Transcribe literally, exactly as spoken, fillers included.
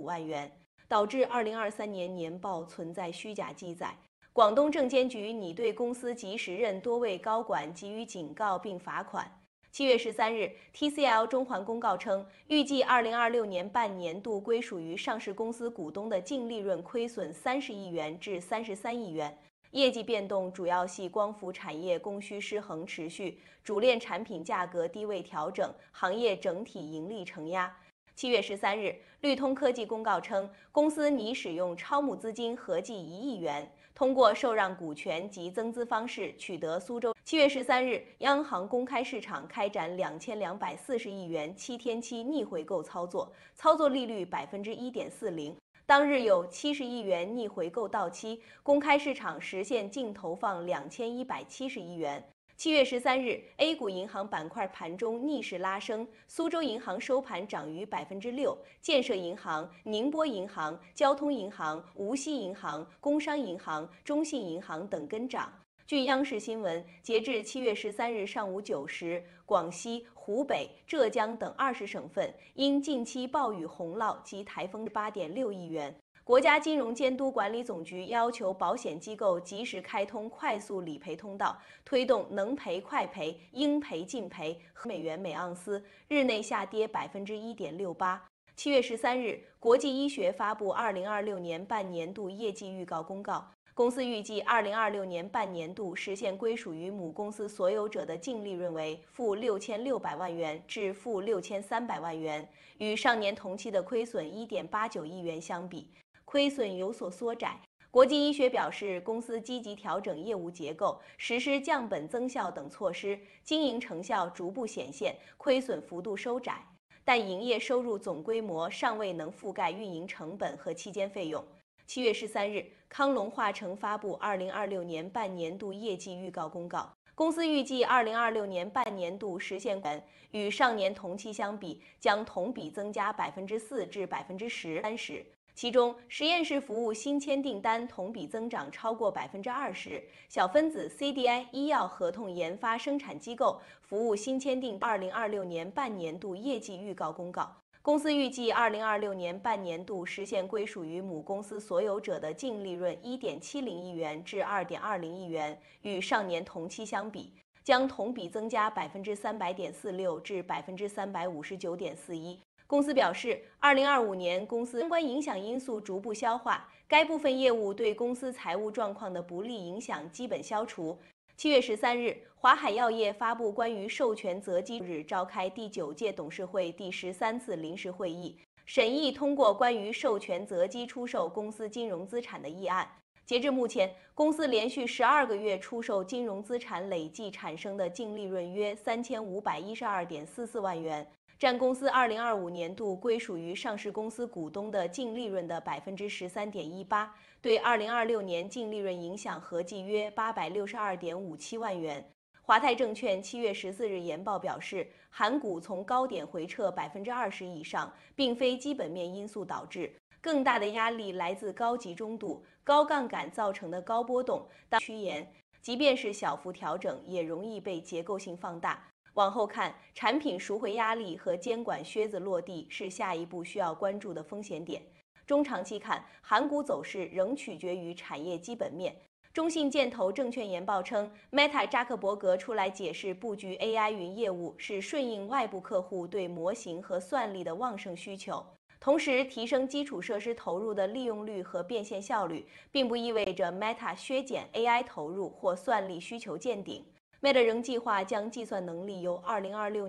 万元，导致二零二三年年报存在虚假记载。广东证监局拟对公司及时任多位高管给予警告并罚款。七月十三日 ，T C L 中环公告称，预计二零二六年半年度归属于上市公司股东的净利润亏损三十亿元至三十三亿元。业绩变动主要系光伏产业供需失衡持续，主链产品价格低位调整，行业整体盈利承压。七月十三日，绿通科技公告称，公司拟使用超募资金合计一亿元，通过受让股权及增资方式取得苏州。七月十三日，央行公开市场开展两千两百四十亿元七天期逆回购操作，操作利率百分之一点四零。当日有七十亿元逆回购到期，公开市场实现净投放两千一百七十亿元。七月十三日 ，A 股银行板块盘中逆势拉升，苏州银行收盘涨逾百分之六，建设银行、宁波银行、交通银行、无锡银行、工商银行、中信银行等跟涨。据央视新闻，截至七月十三日上午九时，广西、湖北、浙江等二十省份因近期暴雨洪涝及台风八点六亿元。国家金融监督管理总局要求保险机构及时开通快速理赔通道，推动能赔快赔、应赔尽赔。美元每盎司日内下跌百分之一点六八。七月十三日，国际医学发布二零二六年半年度业绩预告公告。公司预计二零二六年半年度实现归属于母公司所有者的净利润为负六千六百万元至负六千三百万元，与上年同期的亏损一点八九亿元相比，亏损有所缩窄。国际医学表示，公司积极调整业务结构，实施降本增效等措施，经营成效逐步显现，亏损幅度收窄，但营业收入总规模尚未能覆盖运营成本和期间费用。七月十三日，康龙化成发布二零二六年半年度业绩预告公告。公司预计二零二六年半年度实现与上年同期相比，将同比增加百分之四至百分之十三十。其中，实验室服务新签订单同比增长超过百分之二十，小分子 C D I 医药合同研发生产机构服务新签订二零二六年半年度业绩预告公告。公司预计二零二六年半年度实现归属于母公司所有者的净利润一点七零亿元至二点二零亿元，与上年同期相比，将同比增加百分之三百点四六至百分之三百五十九点四一。公司表示，二零二五年公司相关影响因素逐步消化，该部分业务对公司财务状况的不利影响基本消除。七月十三日，华海药业发布关于授权择机日召开第九届董事会第十三次临时会议，审议通过关于授权择机出售公司金融资产的议案。截至目前，公司连续十二个月出售金融资产累计产生的净利润约三千五百一十二点四四万元，占公司二零二五年度归属于上市公司股东的净利润的百分之十三点一八，对二零二六年净利润影响合计约八百六十二点五七万元。华泰证券七月十四日研报表示，韩股从高点回撤百分之二十以上，并非基本面因素导致，更大的压力来自高集中度、高杠杆造成的高波动。当趋严，即便是小幅调整，也容易被结构性放大。往后看，产品赎回压力和监管靴子落地是下一步需要关注的风险点。中长期看，韩股走势仍取决于产业基本面。中信建投证券研报称 ，Meta 扎克伯格出来解释布局 A I 云业务是顺应外部客户对模型和算力的旺盛需求，同时提升基础设施投入的利用率和变现效率，并不意味着 Meta 削减 A I 投入或算力需求见顶。Meta 仍计划将计算能力由二零二六